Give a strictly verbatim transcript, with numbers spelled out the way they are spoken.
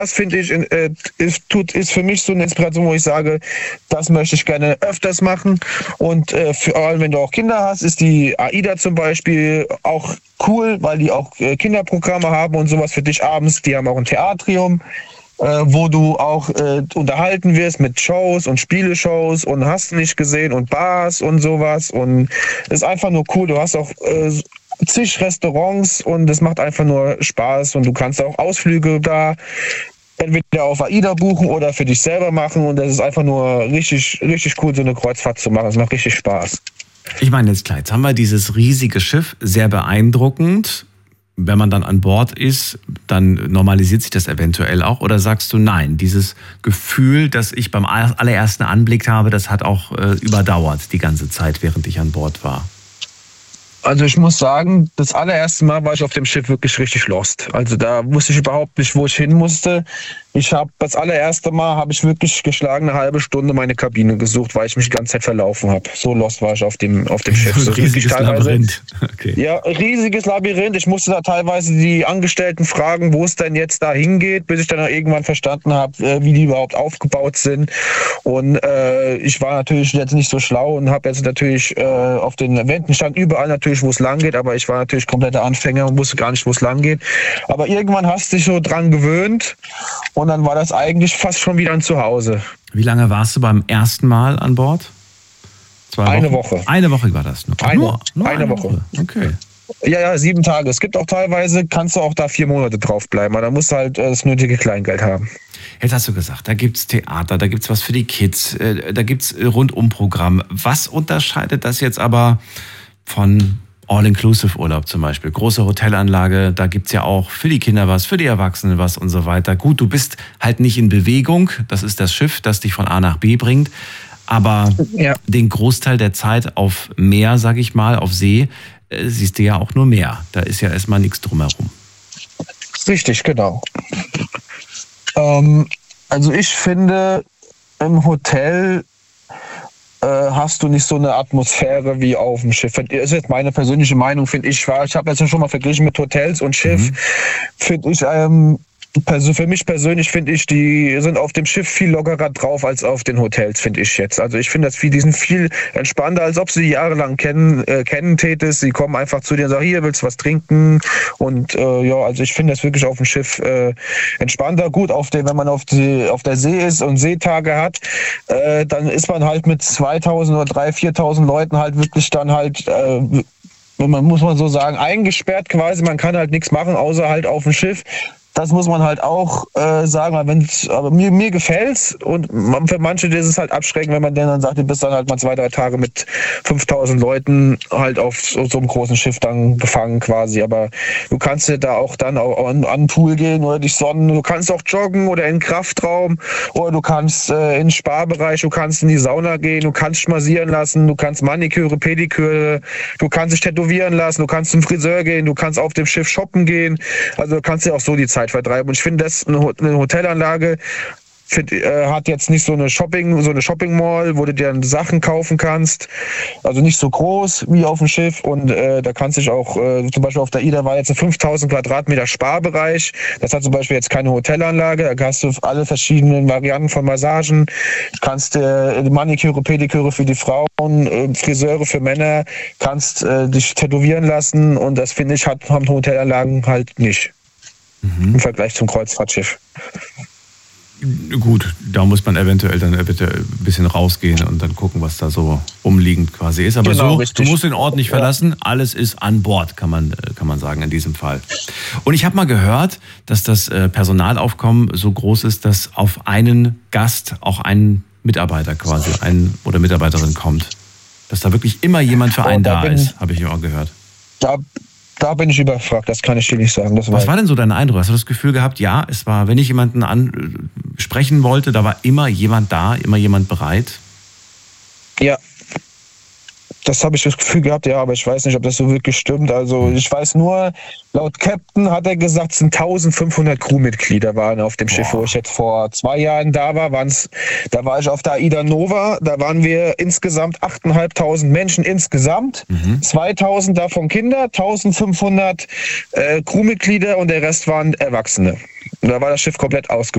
finde ich, äh, ist, tut, ist für mich so eine Inspiration, wo ich sage, das möchte ich gerne öfters machen. Und äh, vor allem, wenn du auch Kinder hast, ist die AIDA zum Beispiel auch cool, weil die auch äh, Kinderprogramme haben und sowas für dich abends. Die haben auch ein Theatrium, äh, wo du auch äh, unterhalten wirst mit Shows und Spieleshows und hast nicht gesehen und Bars und sowas. Und es ist einfach nur cool. Du hast auch äh, zig Restaurants und es macht einfach nur Spaß und du kannst auch Ausflüge da entweder auf AIDA buchen oder für dich selber machen und das ist einfach nur richtig, richtig cool, so eine Kreuzfahrt zu machen. Es macht richtig Spaß. Ich meine, jetzt klar, jetzt haben wir dieses riesige Schiff, sehr beeindruckend. Wenn man dann an Bord ist, dann normalisiert sich das eventuell auch. Oder sagst du, nein, dieses Gefühl, das ich beim allerersten Anblick habe, das hat auch äh, überdauert die ganze Zeit, während ich an Bord war? Also ich muss sagen, das allererste Mal war ich auf dem Schiff wirklich richtig lost. Also da wusste ich überhaupt nicht, wo ich hin musste. Ich habe das allererste Mal habe ich wirklich geschlagen eine halbe Stunde meine Kabine gesucht, weil ich mich die ganze Zeit verlaufen habe. So lost war ich auf dem auf dem Schiff. So ein riesiges Labyrinth. Okay. Ja, riesiges Labyrinth. Ich musste da teilweise die Angestellten fragen, wo es denn jetzt da hingeht, bis ich dann irgendwann verstanden habe, wie die überhaupt aufgebaut sind. Und äh, ich war natürlich jetzt nicht so schlau und habe jetzt natürlich äh, auf den Wänden stand überall natürlich, wo es lang geht, aber ich war natürlich kompletter Anfänger und wusste gar nicht, wo es lang geht. Aber irgendwann hast du dich so dran gewöhnt. Und dann war das eigentlich fast schon wieder ein Zuhause. Wie lange warst du beim ersten Mal an Bord? Zwei eine Woche. Woche. Eine Woche war das nur. Eine, nur, nur eine, eine Woche. Woche. Okay. Ja, ja, sieben Tage. Es gibt auch teilweise, kannst du auch da vier Monate drauf bleiben. Aber da musst du halt äh, das nötige Kleingeld haben. Jetzt hast du gesagt, da gibt's Theater, da gibt's was für die Kids, äh, da gibt's Rundumprogramm. Was unterscheidet das jetzt aber von All-Inclusive-Urlaub zum Beispiel? Große Hotelanlage, da gibt's ja auch für die Kinder was, für die Erwachsenen was und so weiter. Gut, du bist halt nicht in Bewegung, das ist das Schiff, das dich von A nach B bringt. Aber ja, den Großteil der Zeit auf Meer, sag ich mal, auf See, äh, siehst du ja auch nur Meer. Da ist ja erstmal nichts drumherum. Richtig, genau. Ähm, also ich finde, im Hotel äh, hast du nicht so eine Atmosphäre wie auf dem Schiff. Das ist jetzt meine persönliche Meinung, finde ich. Ich habe das ja schon mal verglichen mit Hotels und Schiff. Mhm. Finde ich, ähm, für mich persönlich finde ich, die sind auf dem Schiff viel lockerer drauf als auf den Hotels, finde ich jetzt. Also ich finde, das viel, die sind viel entspannter, als ob sie die jahrelang kennen, äh, kennen tätest. Sie kommen einfach zu dir und sagen, hier, willst du was trinken? Und äh, ja, also ich finde das wirklich auf dem Schiff äh, entspannter. Gut, auf der, wenn man auf, die, auf der See ist und Seetage hat, äh, dann ist man halt mit zweitausend oder dreitausend, viertausend Leuten halt wirklich dann halt... Äh, man muss man so sagen, eingesperrt quasi. Man kann halt nichts machen, außer halt auf dem Schiff. Das muss man halt auch äh, sagen, weil wenn's, aber mir, mir gefällt's und man, für manche ist es halt abschreckend, wenn man denen dann sagt, du bist dann halt mal zwei, drei Tage mit fünftausend Leuten halt auf so, so einem großen Schiff dann gefangen quasi, aber du kannst ja da auch dann auch an, an den Pool gehen oder dich sonnen, du kannst auch joggen oder in den Kraftraum oder du kannst äh, in den Sparbereich, du kannst in die Sauna gehen, du kannst schmassieren lassen, du kannst Maniküre, Pediküre, du kannst dich tätowieren lassen, du kannst zum Friseur gehen, du kannst auf dem Schiff shoppen gehen, also du kannst ja auch so die Zeit vertreiben. Und ich finde, das eine Hotelanlage find, äh, hat jetzt nicht so eine Shopping, so eine Shopping Mall, wo du dir Sachen kaufen kannst. Also nicht so groß wie auf dem Schiff. Und äh, da kannst du dich auch, äh, zum Beispiel auf der AIDA war jetzt ein fünftausend Quadratmeter Sparbereich. Das hat zum Beispiel jetzt keine Hotelanlage. Da hast du alle verschiedenen Varianten von Massagen. Du kannst äh, Maniküre, Pediküre für die Frauen, äh, Friseure für Männer, kannst äh, dich tätowieren lassen. Und das finde ich, hat, haben Hotelanlagen halt nicht. Mhm. Im Vergleich zum Kreuzfahrtschiff. Gut, da muss man eventuell dann bitte ein bisschen rausgehen und dann gucken, was da so umliegend quasi ist. Aber genau, so, richtig. Du musst den Ort nicht ja. verlassen, alles ist an Bord, kann man, kann man sagen in diesem Fall. Und ich habe mal gehört, dass das Personalaufkommen so groß ist, dass auf einen Gast auch ein Mitarbeiter quasi, ein oder Mitarbeiterin kommt. Dass da wirklich immer jemand für einen oh, da, da ist, habe ich immer gehört. Da Da bin ich überfragt, das kann ich dir nicht sagen. Das Was war denn so dein Eindruck? Hast du das Gefühl gehabt, ja, es war, wenn ich jemanden ansprechen wollte, da war immer jemand da, immer jemand bereit? Ja, das habe ich das Gefühl gehabt, ja, aber ich weiß nicht, ob das so wirklich stimmt. Also ich weiß nur, laut Captain hat er gesagt, es sind eintausendfünfhundert Crewmitglieder waren auf dem Boah. Schiff, wo ich jetzt vor zwei Jahren da war. Waren's, da war ich auf der AIDA Nova, da waren wir insgesamt achttausendfünfhundert Menschen insgesamt. Mhm. zweitausend davon Kinder, eintausendfünfhundert äh, Crewmitglieder und der Rest waren Erwachsene. Da war das Schiff komplett ausgebucht.